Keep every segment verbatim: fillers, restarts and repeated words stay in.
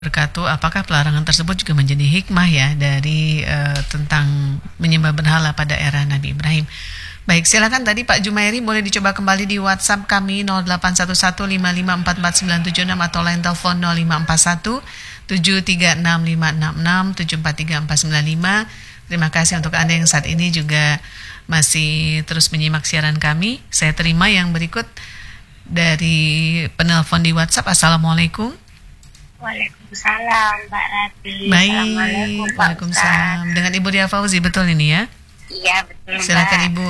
Wabarakatuh. Apakah pelarangan tersebut juga menjadi hikmah ya dari uh, tentang menyembah berhala pada era Nabi Ibrahim? Baik, silakan tadi Pak Jumairi boleh dicoba kembali di WhatsApp kami nol delapan satu satu lima lima empat empat sembilan tujuh enam atau line telepon nol lima empat satu tujuh tiga enam lima enam enam tujuh empat tiga empat sembilan lima. Terima kasih untuk Anda yang saat ini juga masih terus menyimak siaran kami. Saya terima yang berikut dari penelpon di WhatsApp. Assalamualaikum. Waalaikumsalam Mbak Rati. Baik, Waalaikumsalam. Dengan Ibu Ria Fauzi, betul ini ya? Iya betul Mbak. Silakan Ibu.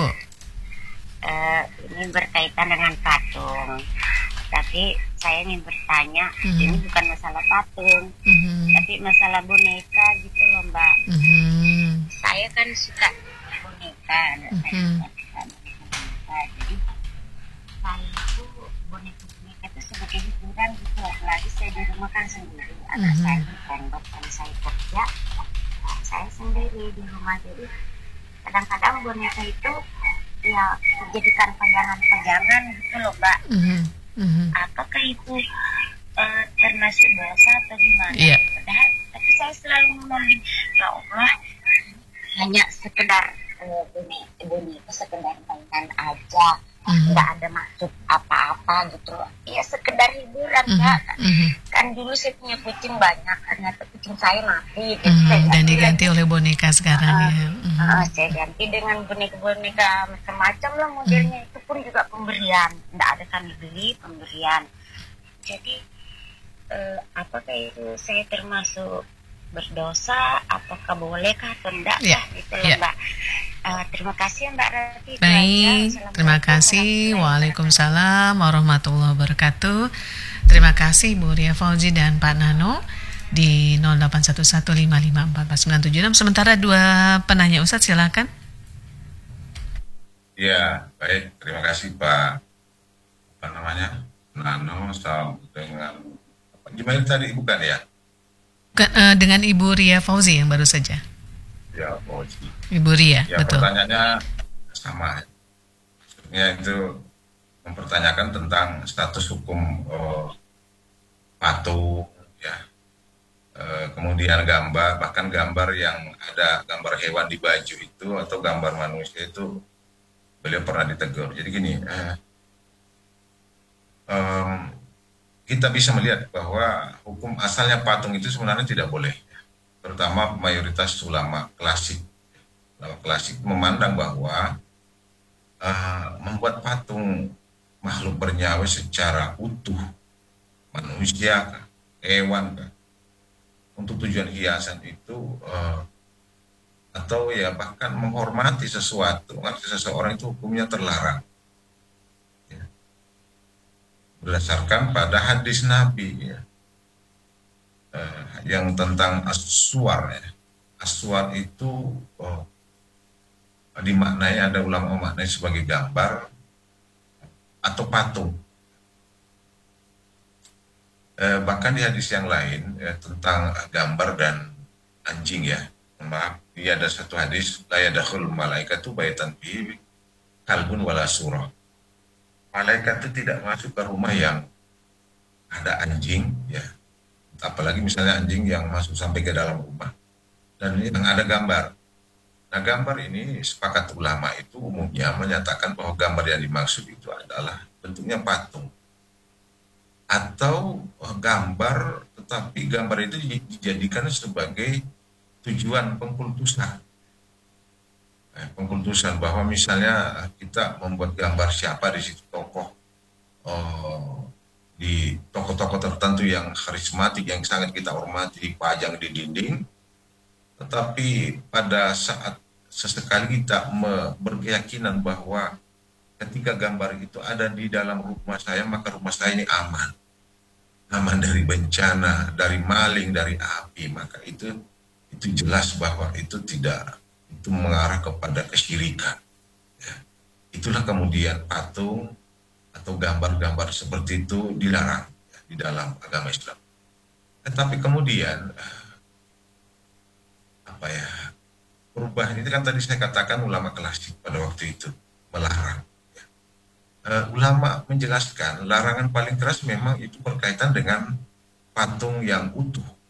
Uh, ini berkaitan dengan patung. Tapi saya ingin bertanya, mm-hmm. ini bukan masalah patung, mm-hmm. tapi masalah boneka gitu loh Mbak. Mm-hmm. Saya kan suka boneka, mm-hmm. saya suka boneka. Jadi saya itu boneka-boneka itu sebagai hiburan gitu. Apalagi saya di rumah kan sendiri, anak mm-hmm. saya di pondok kan saya kerja, nah, saya sendiri di rumah. Jadi kadang-kadang boneka itu ya dijadikan pegangan-pegangan gitu loh Mbak. Mm-hmm. Mm-hmm. Apakah itu uh, termasuk dosa atau gimana? Yeah. Padahal, tapi saya selalu ngomong, ya Allah, hanya sekedar uh, boneka, boneka sekedar mainan aja. Mm-hmm. Nggak ada maksud apa-apa gitu loh. Ya sekedar hiburan mm-hmm. Kak. Mm-hmm. Kan dulu saya punya kucing banyak, ternyata kucing saya mati. Mm-hmm. Dan diganti lagi oleh boneka sekarang uh, ya. Mm-hmm. Uh, saya ganti dengan boneka-boneka macam-macam lah modelnya. Mm-hmm. Itu pun juga pemberian. Nggak ada kami beli, pemberian. Jadi uh, apakah itu saya termasuk berdosa, apakah boleh kah atau enggak kah, yeah. gitu loh yeah. Mbak. Uh, terima kasih Mbak Rati. Baik, terima kasih. Waalaikumsalam warahmatullahi wabarakatuh. Terima kasih Bu Ria Fauzi dan Pak Nano di nol delapan satu satu lima lima empat empat sembilan tujuh enam. Sementara dua penanya Ustadz, silakan. Ya, baik. Terima kasih Pak. Apa namanya? Nano sama dengan gimana tadi bukan ya? Dengan Ibu Ria Fauzi yang baru saja. Ya, Fauzi. Ibu Ria, ya, betul. Pertanyaannya sama. Maksudnya itu mempertanyakan tentang status hukum oh, patung, ya. E, kemudian gambar, bahkan gambar yang ada gambar hewan di baju itu atau gambar manusia itu beliau pernah ditegur. Jadi gini, eh, um, kita bisa melihat bahwa hukum asalnya patung itu sebenarnya tidak boleh. Terutama mayoritas ulama klasik. Ulama klasik memandang bahwa uh, membuat patung makhluk bernyawa secara utuh, manusia, hewan, untuk tujuan hiasan itu, uh, atau ya bahkan menghormati sesuatu, menghormati seseorang itu hukumnya terlarang. Berdasarkan pada hadis Nabi ya, eh, yang tentang aswar ya. Aswar itu oh, dimaknai, ada ulama memaknai sebagai gambar atau patung. Eh, bahkan di hadis yang lain ya, tentang gambar dan anjing ya. Maaf, ya ada satu hadis la yadkhul malaikatu baitan fi kalbun wala surah. Malaikat itu tidak masuk ke rumah yang ada anjing, ya. Apalagi misalnya anjing yang masuk sampai ke dalam rumah. Dan yang ada gambar. Nah, gambar ini sepakat ulama itu umumnya menyatakan bahwa gambar yang dimaksud itu adalah bentuknya patung. Atau gambar, tetapi gambar itu dijadikan sebagai tujuan pengkultusan. Pengkultusan bahwa misalnya kita membuat gambar siapa di situ tokoh oh, di tokoh-tokoh tertentu yang karismatik yang sangat kita hormati dipajang di dinding, tetapi pada saat sesekali kita berkeyakinan bahwa ketika gambar itu ada di dalam rumah saya, maka rumah saya ini aman, aman dari bencana, dari maling, dari api, maka itu itu jelas bahwa itu tidak, itu mengarah kepada kesyirikan. Ya. Itulah kemudian patung atau gambar-gambar seperti itu dilarang ya, di dalam agama Islam. Tetapi kemudian apa ya, perubahan ini kan tadi saya katakan ulama klasik pada waktu itu melarang. Ya. Uh, ulama menjelaskan larangan paling keras memang itu berkaitan dengan patung yang utuh